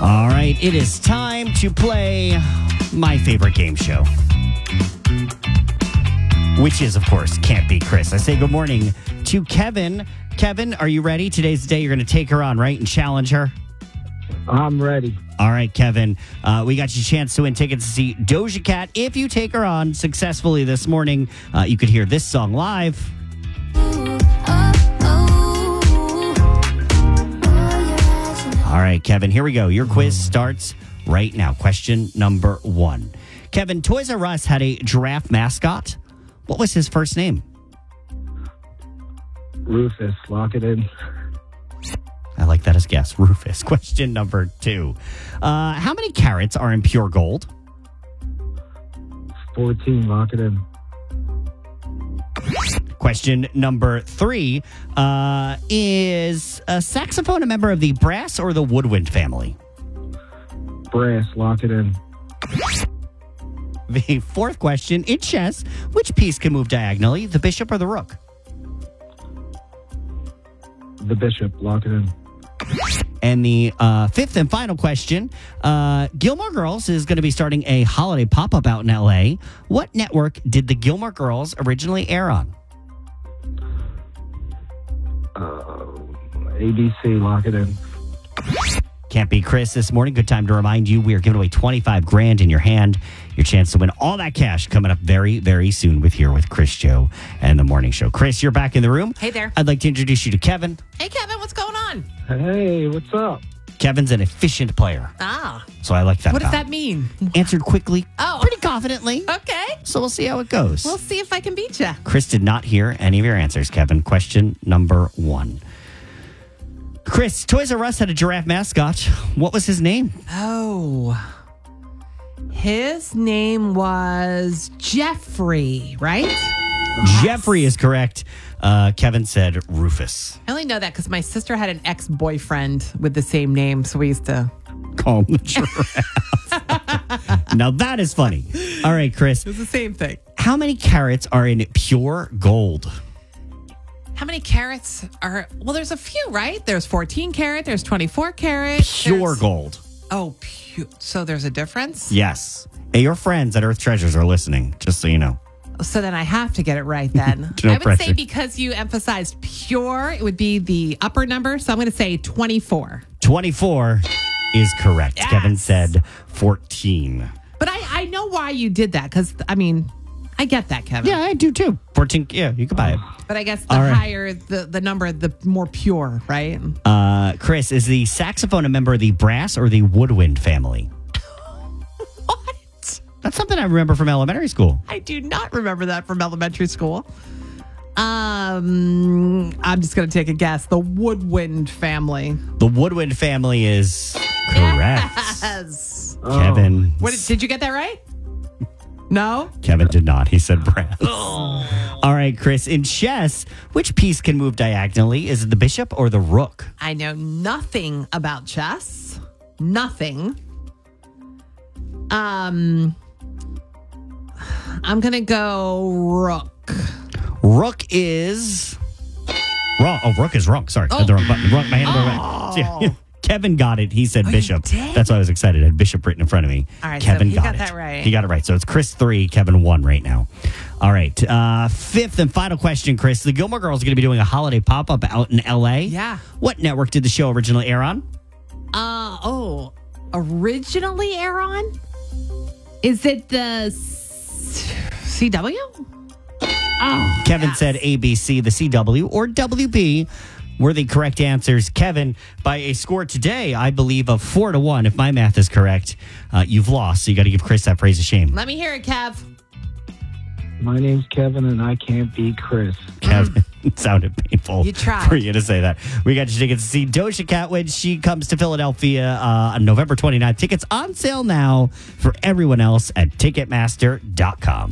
All right, it is time to play my favorite game show, which is, of course, Can't Be Chris. I say good morning to Kevin. Kevin, are you ready? Today's the day you're going to take her on, right, and challenge her? I'm ready. All right, Kevin, we got you a chance to win tickets to see Doja Cat. If you take her on successfully this morning, you could hear this song live. All right, Kevin, here we go. Your quiz starts right now. Question number 1. Kevin, Toys R Us had a giraffe mascot. What was his first name? Rufus, lock it in. I like that as guess. Rufus. Question number 2. How many carats are in pure gold? 14, lock it in. Question number 3. Is a saxophone a member of the brass or the woodwind family? Brass, lock it in. The 4th question. In chess, which piece can move diagonally, the bishop or the rook? The bishop, lock it in. And the 5th and final question. Gilmore Girls is going to be starting a holiday pop-up out in L.A. What network did the Gilmore Girls originally air on? ABC, lock it in. Can't Be Chris this morning. Good time to remind you we are giving away $25,000 in your hand. Your chance to win all that cash coming up very, very soon with Chris Joe and the Morning Show. Chris, you're back in the room. Hey there. I'd like to introduce you to Kevin. Hey, Kevin, what's going on? Hey, what's up? Kevin's an efficient player. Ah. So I like that. What does about that mean? him. Answered quickly. Oh. Pretty confidently. Okay. So we'll see how it goes. We'll see if I can beat you. Chris did not hear any of your answers, Kevin. Question number 1. Chris, Toys R Us had a giraffe mascot. What was his name? Oh. His name was Jeffrey, right? Jeffrey is correct. Kevin said Rufus. I only know that because my sister had an ex-boyfriend with the same name, so we used to... Call him the giraffe. Now that is funny. All right, Chris. It was the same thing. How many carats are in pure gold? How many carats are... Well, there's a few, right? There's 14 carat, there's 24 carat. Pure gold. Oh, pure. So there's a difference? Yes. Hey, your friends at Earth Treasures are listening, just so you know. So then I have to get it right then. No I would pressure. say because you emphasized pure, it would be the upper number. So I'm going to say 24. 24 is correct. Yes. Kevin said 14. But I know why you did that because, I mean, I get that, Kevin. Yeah, I do too. 14, yeah, you can buy it. But I guess the All right. higher the number, the more pure, right? Chris, is the saxophone a member of the brass or the woodwind family? What? That's something I remember from elementary school. I do not remember that from elementary school. I'm just going to take a guess. The woodwind family. The woodwind family is correct. Yes. Kevin. Did you get that right? No? Kevin did not. He said brass. All right, Chris. In chess, which piece can move diagonally? Is it the bishop or the rook? I know nothing about chess. Nothing. I'm going to go rook. Rook is wrong. Oh, rook is wrong. Sorry. Oh. The wrong button. Wrong, my hand on the right. Yeah. Kevin got it. He said Oh, you bishop. did? That's why I was excited. I had bishop written in front of me. All right, Kevin so he got it. that right. He got it right. So it's Chris 3, Kevin 1 right now. All right. 5th and final question, Chris. The Gilmore Girls are going to be doing a holiday pop-up out in L.A. Yeah. What network did the show originally air on? Originally air on? Is it the CW? Oh, Kevin yes. said ABC, the CW, or WB were the correct answers. Kevin, by a score today, I believe, of 4-1, if my math is correct, you've lost. So you got to give Chris that praise of shame. Let me hear it, Kev. My name's Kevin, and I can't beat Chris. Kevin, it sounded painful You tried. for you to say that. We got you tickets to see Doja Cat when she comes to Philadelphia on November 29th. Tickets on sale now for everyone else at Ticketmaster.com.